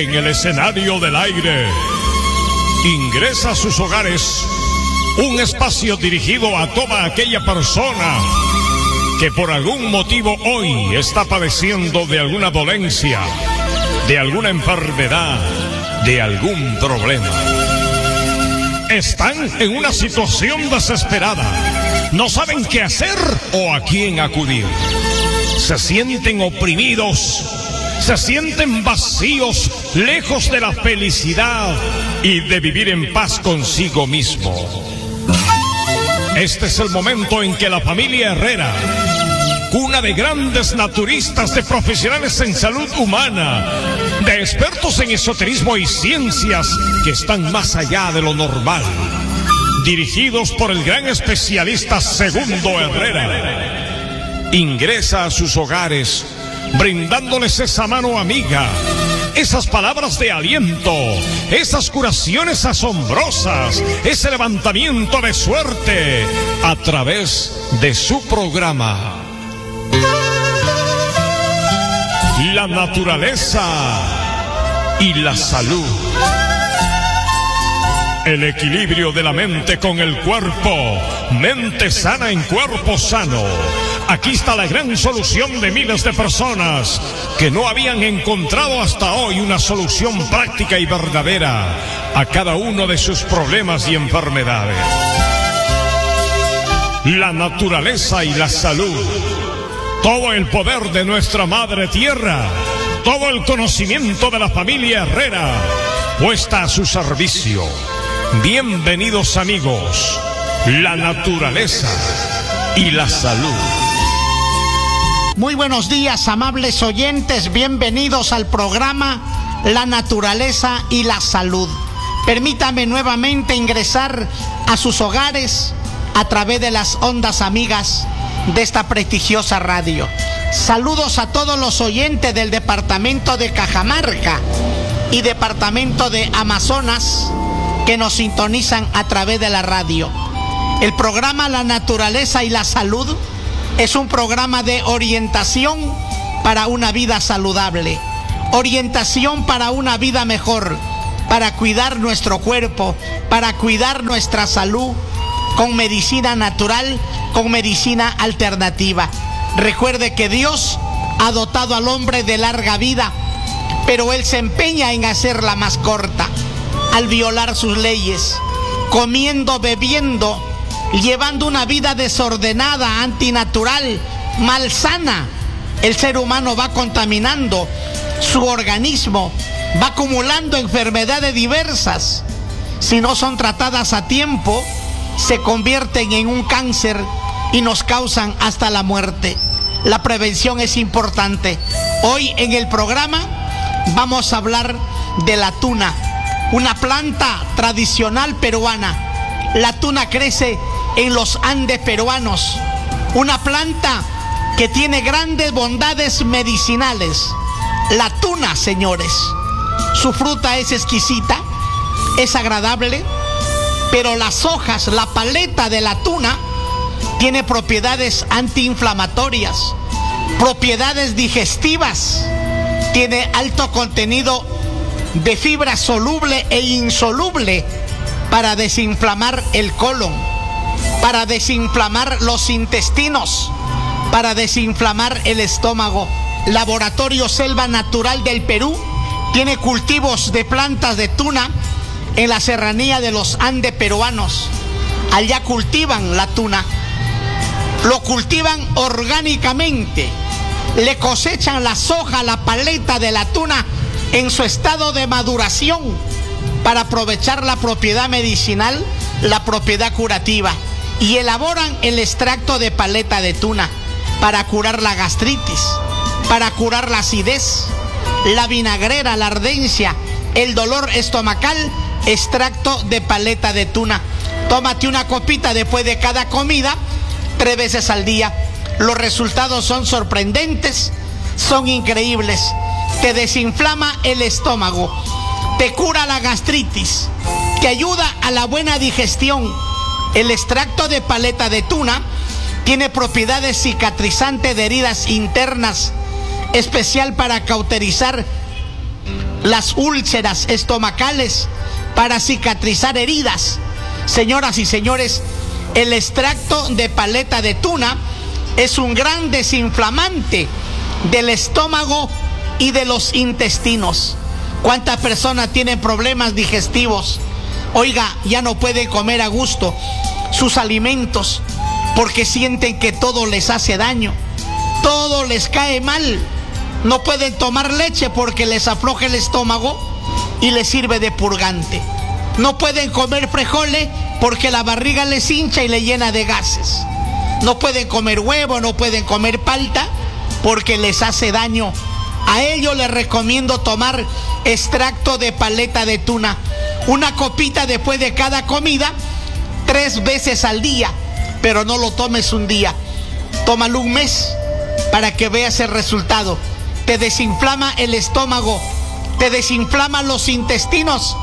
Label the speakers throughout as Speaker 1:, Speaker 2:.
Speaker 1: en el escenario del aire. Ingresa a sus hogares un espacio dirigido a toda aquella persona que por algún motivo hoy está padeciendo de alguna dolencia, de alguna enfermedad, de algún problema. Están en una situación desesperada. No saben qué hacer o a quién acudir. Se sienten oprimidos, se sienten vacíos, lejos de la felicidad y de vivir en paz consigo mismo. Este es el momento en que la familia Herrera, cuna de grandes naturistas, de profesionales en salud humana, de expertos en esoterismo y ciencias que están más allá de lo normal, dirigidos por el gran especialista Segundo Herrera, ingresa a sus hogares brindándoles esa mano amiga, esas palabras de aliento, esas curaciones asombrosas, ese levantamiento de suerte a través de su programa. La naturaleza y la salud. El equilibrio de la mente con el cuerpo. Mente sana en cuerpo sano. Aquí está la gran solución de miles de personas que no habían encontrado hasta hoy una solución práctica y verdadera a cada uno de sus problemas y enfermedades. La naturaleza y la salud. Todo el poder de nuestra madre tierra, todo el conocimiento de la familia Herrera, puesta a su servicio. Bienvenidos amigos, la naturaleza y la salud.
Speaker 2: Muy buenos días, amables oyentes, bienvenidos al programa La Naturaleza y la Salud. Permítame nuevamente ingresar a sus hogares a través de las ondas amigas de esta prestigiosa radio. Saludos a todos los oyentes del departamento de Cajamarca y departamento de Amazonas que nos sintonizan a través de la radio. El programa La Naturaleza y la Salud es un programa de orientación para una vida saludable, orientación para una vida mejor, para cuidar nuestro cuerpo, para cuidar nuestra salud, con medicina natural, con medicina alternativa. Recuerde que Dios ha dotado al hombre de larga vida, pero él se empeña en hacerla más corta, al violar sus leyes, comiendo, bebiendo, llevando una vida desordenada, antinatural, malsana. El ser humano va contaminando su organismo, va acumulando enfermedades diversas. Si no son tratadas a tiempo, se convierten en un cáncer y nos causan hasta la muerte. La prevención es importante. Hoy en el programa vamos a hablar de la tuna, una planta tradicional peruana. La tuna crece en los Andes peruanos, una planta que tiene grandes bondades medicinales. La tuna, señores, su fruta es exquisita, es agradable, pero las hojas, la paleta de la tuna tiene propiedades antiinflamatorias, propiedades digestivas, tiene alto contenido de fibra soluble e insoluble para desinflamar el colon, para desinflamar los intestinos, para desinflamar el estómago. Laboratorio Selva Natural del Perú tiene cultivos de plantas de tuna en la serranía de los Andes peruanos. Allá cultivan la tuna, lo cultivan orgánicamente, le cosechan las hojas, la paleta de la tuna en su estado de maduración para aprovechar la propiedad medicinal, la propiedad curativa, y elaboran el extracto de paleta de tuna para curar la gastritis, para curar la acidez, la vinagrera, la ardencia, el dolor estomacal. Extracto de paleta de tuna. Tómate una copita después de cada comida, 3 veces al día. Los resultados son sorprendentes, son increíbles. Te desinflama el estómago, te cura la gastritis, te ayuda a la buena digestión. El extracto de paleta de tuna tiene propiedades cicatrizantes de heridas internas, especial para cauterizar las úlceras estomacales, para cicatrizar heridas. Señoras y señores, el extracto de paleta de tuna es un gran desinflamante del estómago y de los intestinos. ¿Cuántas personas tienen problemas digestivos? Oiga, ya no pueden comer a gusto sus alimentos porque sienten que todo les hace daño, todo les cae mal. No pueden tomar leche porque les afloja el estómago y les sirve de purgante. No pueden comer frijoles porque la barriga les hincha y le llena de gases. No pueden comer huevo, no pueden comer palta porque les hace daño. A ellos les recomiendo tomar extracto de paleta de tuna, una copita después de cada comida, 3 veces al día, pero no lo tomes un día, tómalo un mes para que veas el resultado. Te desinflama el estómago, te desinflama los intestinos,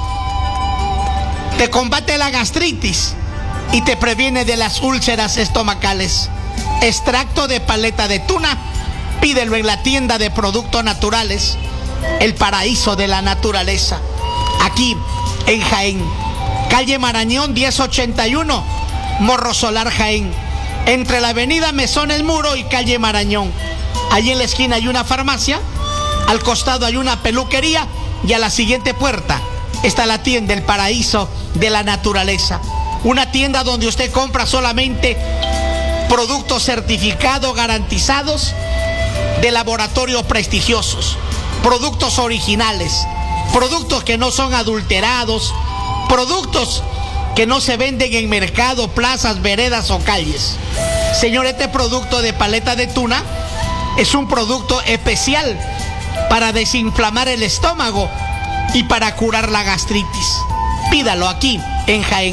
Speaker 2: te combate la gastritis y te previene de las úlceras estomacales. Extracto de paleta de tuna, pídelo en la tienda de productos naturales, el paraíso de la naturaleza, aquí en Jaén, calle Marañón 1081, Morro Solar, Jaén, entre la avenida Mesón El Muro y calle Marañón. Allí en la esquina hay una farmacia, al costado hay una peluquería y a la siguiente puerta está la tienda El Paraíso de la Naturaleza. Una tienda donde usted compra solamente productos certificados, garantizados, de laboratorios prestigiosos, productos originales, productos que no son adulterados, productos que no se venden en mercado, plazas, veredas o calles. Señor, este producto de paleta de tuna es un producto especial para desinflamar el estómago y para curar la gastritis. Pídalo aquí en Jaén.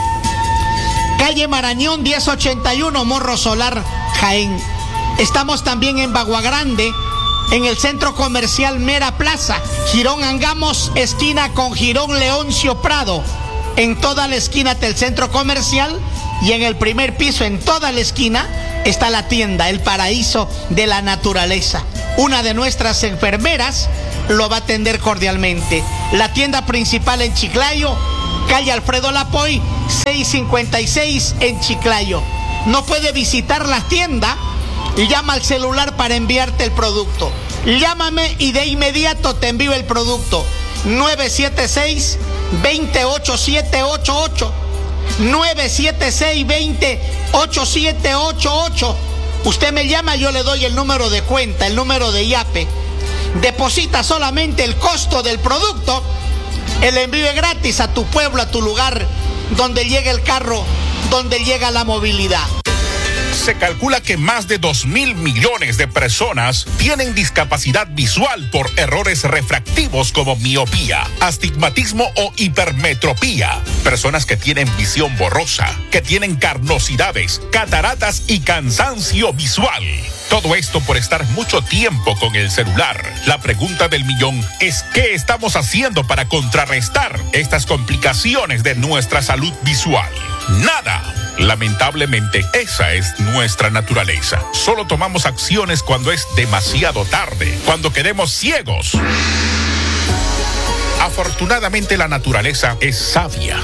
Speaker 2: Calle Marañón 1081, Morro Solar, Jaén. Estamos también en Bagua Grande, en el centro comercial Mera Plaza, Girón Angamos, esquina con Girón Leoncio Prado. En toda la esquina del centro comercial y en el primer piso, en toda la esquina, está la tienda El Paraíso de la Naturaleza. Una de nuestras enfermeras lo va a atender cordialmente. La tienda principal en Chiclayo, calle Alfredo Lapoy, 656 en Chiclayo. No puede visitar la tienda, llama al celular para enviarte el producto. Llámame y de inmediato te envío el producto. 976-208788. 976-208788. Usted me llama, yo le doy el número de cuenta, el número de IAPE. Deposita solamente el costo del producto. El envío es gratis a tu pueblo, a tu lugar, donde llega el carro, donde llega la movilidad.
Speaker 3: Se calcula que más de 2.000 millones de personas tienen discapacidad visual por errores refractivos como miopía, astigmatismo o hipermetropía. Personas que tienen visión borrosa, que tienen carnosidades, cataratas y cansancio visual. Todo esto por estar mucho tiempo con el celular. La pregunta del millón es: ¿qué estamos haciendo para contrarrestar estas complicaciones de nuestra salud visual? Nada. Lamentablemente, esa es nuestra naturaleza. Solo tomamos acciones cuando es demasiado tarde, cuando quedemos ciegos. Afortunadamente, la naturaleza es sabia.